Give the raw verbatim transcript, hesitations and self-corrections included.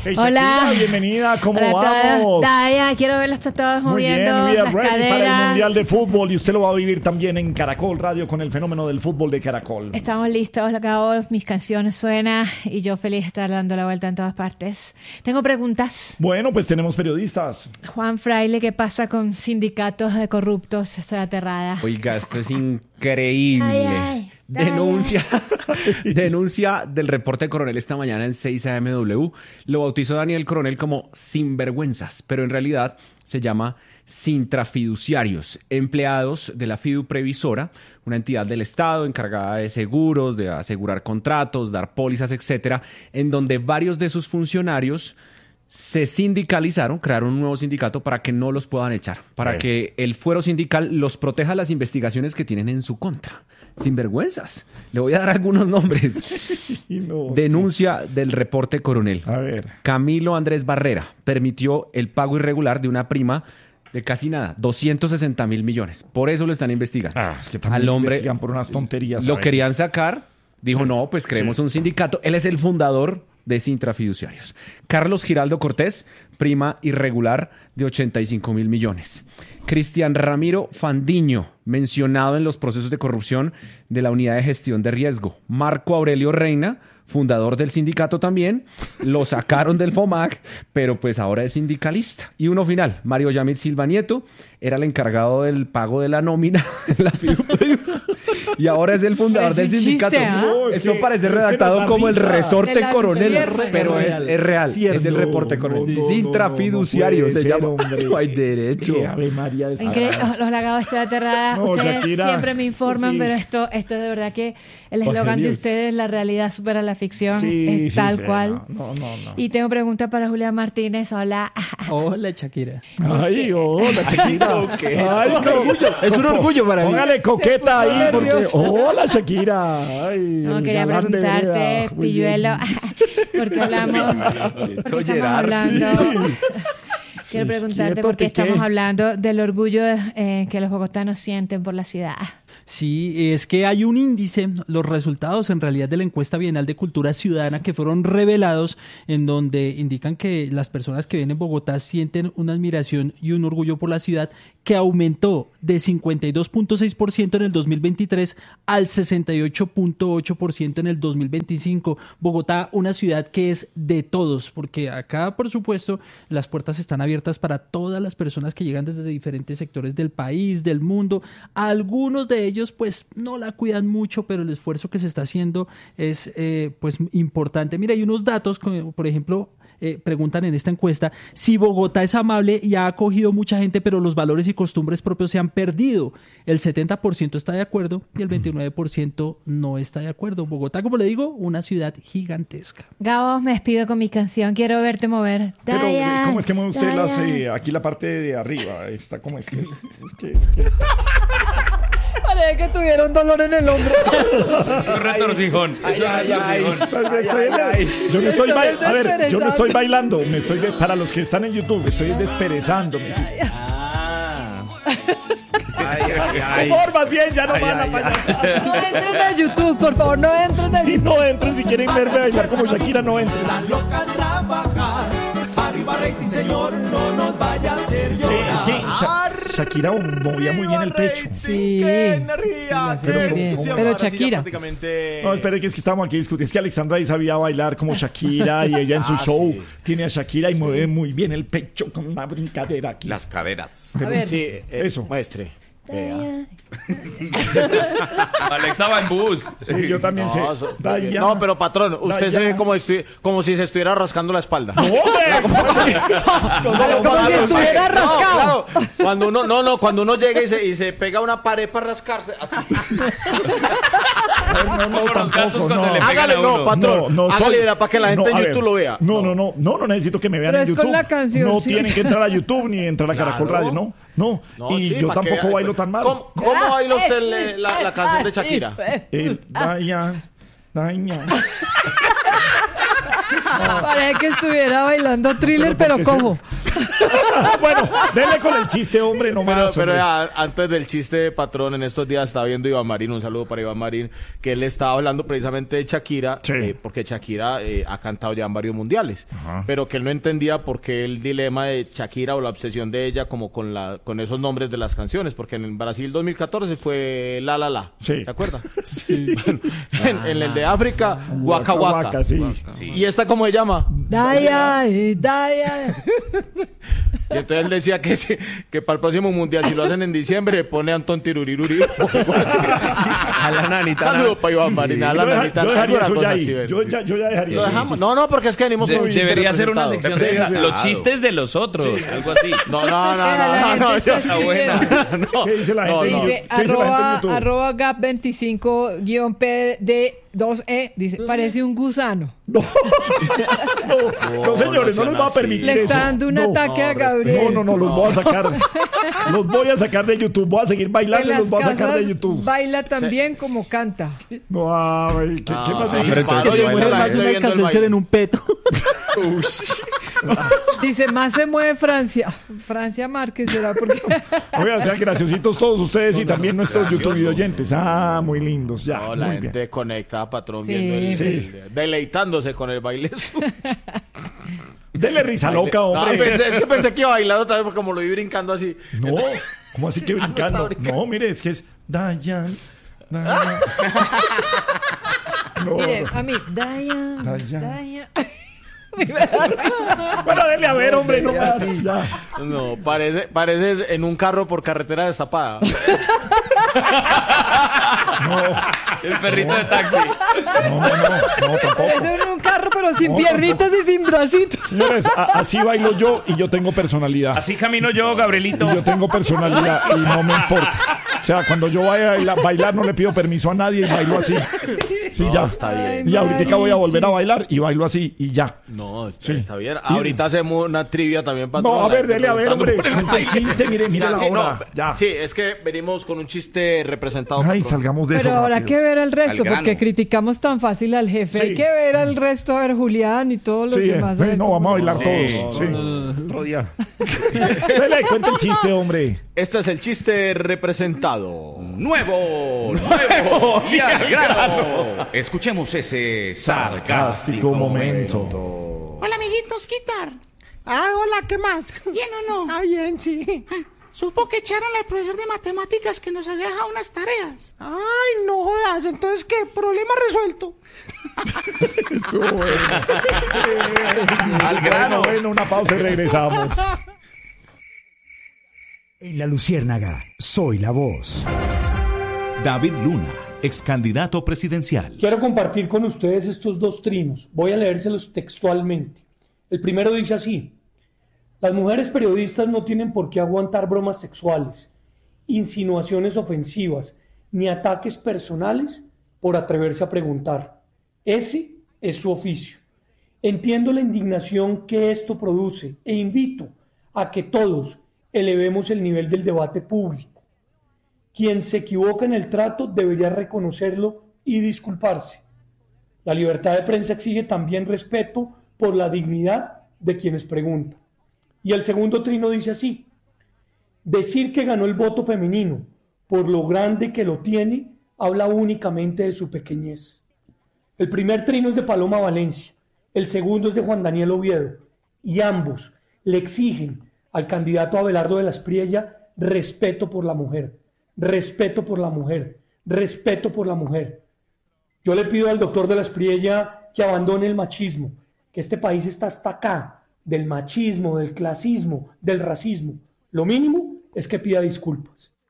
Hey, Hola. Shakira, bienvenida, ¿cómo Hola a vamos? todos. Daya, quiero verlos todos Muy bien, moviendo we are las ready para el caderas. Mundial de Fútbol y usted lo va a vivir también en Caracol Radio con el fenómeno del fútbol de Caracol. Estamos listos, acabo, mis canciones suenan y yo feliz de estar dando la vuelta en todas partes. Tengo preguntas. Bueno, pues tenemos periodistas. Juan Fraile, ¿qué pasa con sindicatos de corruptos? Estoy aterrada. Oiga, esto es increíble. Ay, ay, denuncia, denuncia del reporte de Coronel esta mañana en seis A M W. Lo bautizó Daniel Coronel como sinvergüenzas, pero en realidad se llama sintrafiduciarios, empleados de la Fidu Previsora, una entidad del Estado encargada de seguros, de asegurar contratos, dar pólizas, etcétera, en donde varios de sus funcionarios se sindicalizaron, crearon un nuevo sindicato para que no los puedan echar, para Bien. que el fuero sindical los proteja las investigaciones que tienen en su contra. Sinvergüenzas. Le voy a dar algunos nombres. Y no, Denuncia del reporte Coronel. A ver. Camilo Andrés Barrera permitió el pago irregular de una prima de casi nada, doscientos sesenta mil millones. Por eso lo están investigando. Ah, es que también Al hombre investigan por unas tonterías. a lo veces. querían sacar. Dijo, Sí. no, pues creemos Sí. un sindicato. Él es el fundador de Sintrafiduciarios. Carlos Giraldo Cortés, prima irregular de ochenta y cinco mil millones. Cristian Ramiro Fandiño, mencionado en los procesos de corrupción de la Unidad de Gestión de Riesgo. Marco Aurelio Reina, fundador del sindicato también, lo sacaron del FOMAC, pero pues ahora es sindicalista. Y uno final, Mario Yamil Silva Nieto, era el encargado del pago de la nómina en la Fidu y ahora es el fundador Es del un sindicato. chiste, ¿ah? No, es Esto que- parece pero es que redactado nos da como el risa. resorte De la Coronel, cierre. pero Es es, real. es real, Cierto. es el reporte Coronel. No, no, no, Sintrafiduciario no se puede llama. ser, hombre. No hay derecho. Qué Ave María de Increíble, Satanás. los lagados, estoy aterrada. No, Ustedes Shakira. siempre me informan, Sí. pero esto, esto es de verdad que el eslogan de Evangelios. ustedes, la realidad supera la ficción, Sí, es sí, tal sí, cual. No, no, no. Y tengo pregunta para Julián Martínez. Hola. Hola, Shakira. Ay, hola, Shakira. Ay, Es un orgullo, es un orgullo para mí. Póngale coqueta Se puso ahí, porque... nervioso. Hola, Shakira. Ay, No, el quería galán de preguntarte, vereda. Muy Pilluelo, bien. porque hablamos, porque estamos Gerard, hablando, quiero Sí, preguntarte quieto, porque Piqué. estamos hablando del orgullo eh, que los bogotanos sienten por la ciudad. Sí, es que hay un índice, los resultados en realidad de la encuesta bienal de cultura ciudadana que fueron revelados en donde indican que las personas que viven en Bogotá sienten una admiración y un orgullo por la ciudad que aumentó de cincuenta y dos punto seis por ciento en el dos mil veintitrés al sesenta y ocho punto ocho por ciento en el dos mil veinticinco. Bogotá, una ciudad que es de todos, porque acá, por supuesto, las puertas están abiertas para todas las personas que llegan desde diferentes sectores del país, del mundo. Algunos de ellos pues no la cuidan mucho, pero el esfuerzo que se está haciendo es eh, pues importante. Mira, hay unos datos, como, por ejemplo, eh, preguntan en esta encuesta si Bogotá es amable y ha acogido mucha gente, pero los valores y costumbres propios se han perdido. El setenta por ciento está de acuerdo y el veintinueve por ciento no está de acuerdo. Bogotá, como le digo, una ciudad gigantesca. Gabo, me despido con mi canción, quiero verte mover. Pero, Dayan, ¿cómo es que mueve usted las, Dayan. eh, aquí la parte de arriba? Esta, ¿cómo es que es? Es que, es que... Parece que tuviera un dolor en el hombro. Un retorcijón. Ay, ay, ay. Estoy- estoy- yo no estoy bailando, a ver, yo no estoy bailando, me estoy de- para los que están en YouTube, estoy desperezándome. Sí. Ah. Ay, ay, ay. Por más bien, ya no Ay, van a ay, payasar. No entren a YouTube, por favor, no entren a Si YouTube. no entren, si quieren verme bailar como Shakira, no entren. La loca a trabajar, arriba rating señor, no nos vaya a hacer Sí, es que llorar. Sha- Shakira movía muy bien el pecho. Sí. ¡Qué energía! Pero ¡Qué ¿cómo- emoción! cómo? Pero Ahora sí ya Shakira. prácticamente- No, espere, que es que estamos aquí discutiendo. Es que Alexandra ahí sabía bailar como Shakira y ella en su Ah, show sí. tiene a Shakira y mueve muy bien el pecho con una brincadera aquí. Las caderas. A ver. Sí, eh, Eso. Muestre. Vea. Alexa va en bus. Sí, yo también sé. No, so- Dayan. no, pero patrón, usted se Dayan. ve como, estu- como si se estuviera rascando la espalda. ¡No, hombre! Pero como si estuviera No, rascado. claro. Cuando uno, no, no, cuando uno llega y se, y se pega a una pared para rascarse, así. No, no, Como los gatos tampoco, cuando no. le pegan Hágale, a no, uno. patrón. No, no hágale soy- era para que la gente no, a en ver, YouTube lo vea. No, no, no, no, no necesito que me vean Pero en es con YouTube. la canción, no sí. tienen que entrar a YouTube ni entrar a Caracol Claro. Radio, no, no. No, y sí, yo ¿pa' qué? tampoco bailo tan mal. ¿Cómo, cómo baila usted le- la, la canción de Shakira? El Dayan, Dayan. Parece que estuviera bailando thriller, pero ¿por qué ¿cómo? se- Bueno, denle con el chiste, hombre, no Pero, más. pero hombre. ya, antes del chiste, patrón, en estos días estaba viendo Iván Marín, un saludo para Iván Marín, que él estaba hablando precisamente de Shakira, Sí. eh, porque Shakira eh, ha cantado ya en varios mundiales, Ajá. pero que él no entendía por qué el dilema de Shakira o la obsesión de ella como con la con esos nombres de las canciones, porque en Brasil dos mil catorce fue La La La, Sí. ¿se acuerda? Sí. en, en el de África, Waka Waka. Waka, sí. ¿Y esta cómo se llama? Daya, eh, Daya. Y entonces él decía que, si- que para el próximo mundial, si lo hacen en diciembre, pone Antón Tiruriruri o algo así. A la nanita. Saludos para Iván Marín, a la Yo, deja- nanita. yo dejaría alguna eso ya cosa ahí. así, ¿ves? Yo ya, yo ya dejaría Lo eso. dejamos. No, no, porque es que venimos De- con un chiste debería ser una representado. sección de Representado. los chistes de los otros, algo así. No, no, no, Era la no, no, no, gente yo- está buena. escribiendo. no. ¿Qué dice la gente? No, en no. YouTube? Dice ¿Qué dice la gente en arroba, YouTube? arroba gap veinticinco guión P D dos E. Dice, parece un gusano. No, no, señores, no les voy a permitir Le eso. está dando un No. ataque a No, Gabriel. no, no, los voy a sacar. Los voy a sacar de YouTube. Voy a seguir En bailando y las los voy a sacar de casas YouTube. baila también como canta. No, ay, ¿qué, ¿qué más sí, dice? pero Que entonces- se bueno, mueve la más gente un viendo el alcacelser baile. en un peto. Dice, más se mueve Francia. Francia Márquez será porque... Oigan, sean graciositos todos ustedes y también nuestros graciosos. YouTube oyentes. Ah, muy lindos, ya. No, la muy gente bien. conectada, patrón, Sí, viendo el, sí. el- deleitándose con el baile. Dele risa loca, No, hombre. pensé- es que pensé que iba bailando también, porque como lo vi brincando así. No, ¿cómo así que brincando? No, mire, es que es Dayan. Dayan. No, Mire, no. a mí, Daya, Daya. Daya. Bueno, dele a ver, hombre, no más. Ya. No, parece, parece en un carro por carretera destapada. El perrito de taxi. No, no, no, no, tampoco. Eso en un carro, pero sin No, piernitas y sin bracitos. Señores, a- así bailo yo y yo tengo personalidad. Así camino yo, Gabrielito. Y yo tengo personalidad y no me importa. O sea, cuando yo vaya a bailar, bailar no le pido permiso a nadie y bailo así. Sí, ya. está bien. Y ahorita voy a volver a bailar y bailo así y ya. No, está, Sí. está bien. Ahorita hacemos una trivia también para No, a ver, dele a ver, hombre. Preguntando por el Cuente el chiste, mire, mire la sí, hora. no, Ya. sí, es que venimos con un chiste representado. Ay, patrón. salgamos de eso. Pero habrá rápido. que ver al resto, Al grano. porque criticamos tan fácil al jefe. Sí. Hay que ver al resto, a ver Julián y todos los Sí, eh, demás. a ver no, cómo- vamos a bailar Sí. todos. Sí. Otro día. Dele, cuenta el chiste, hombre. Este es el chiste representado. Nuevo, nuevo y al grano. Escuchemos ese sarcástico momento. Hola, amiguitos, Guitar. Ah, hola, ¿qué más? ¿Bien o no? Ah, bien, sí. Supo que echaron al profesor de matemáticas que nos había dejado unas tareas. Ay, no jodas, entonces, ¿qué? Problema resuelto. Eso, bueno. Al grano. Bueno, bueno, una pausa y regresamos. En La Luciérnaga, soy la voz. David Luna, ex candidato presidencial. Quiero compartir con ustedes estos dos trinos. Voy a leérselos textualmente. El primero dice así: las mujeres periodistas no tienen por qué aguantar bromas sexuales, insinuaciones ofensivas, ni ataques personales por atreverse a preguntar. Ese es su oficio. Entiendo la indignación que esto produce e invito a que todos elevemos el nivel del debate público. Quien se equivoca en el trato debería reconocerlo y disculparse. La libertad de prensa exige también respeto por la dignidad de quienes preguntan. Y el segundo trino dice así: decir que ganó el voto femenino por lo grande que lo tiene habla únicamente de su pequeñez. El primer trino es de Paloma Valencia, el segundo es de Juan Daniel Oviedo, y ambos le exigen al candidato Abelardo de la Espriella respeto por la mujer, respeto por la mujer, respeto por la mujer. Yo le pido al doctor de la Espriella que abandone el machismo, que este país está hasta acá del machismo, del clasismo, del racismo. Lo mínimo es que pida disculpas.